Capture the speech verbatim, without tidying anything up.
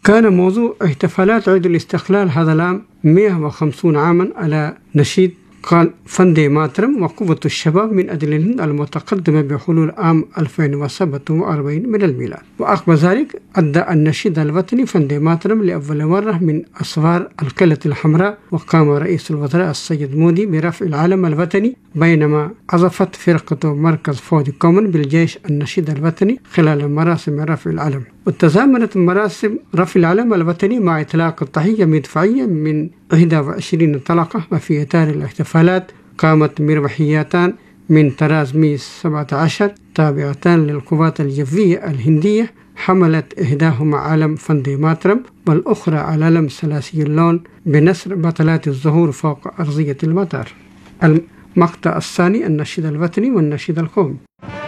كان موضوع احتفالات عيد الاستقلال هذا العام مئة وخمسين عاما على نشيد قال فندي ماترم وقوة الشباب من أجل الهند المتقدمة بحلول عام ألفين وسبعة وأربعين من الميلاد. وعقب ذلك أدى النشيد الوطني فندي ماترم لأول مرة من أسوار القلعة الحمراء، وقام رئيس الوزراء السيد مودي برفع العلم الوطني بينما عزفت فرقة مركز فوج كومن بالجيش النشيد الوطني خلال مراسم رفع العلم. وتزامنت مراسم رفع العلم الوطني مع إطلاق التحية مدفعية من واحد وعشرين طلقة. وفي إطار الاحتفالات قامت مروحيتان من طراز مي سبعة عشر تابعتان للقوات الجوية الهندية، حملت إحداهما علم فندي ماترم والأخرى على علم ثلاثي اللون بنسر بطلات الظهور فوق أرضية المطار. المقطع الثاني النشيد الوطني والنشيد القومي.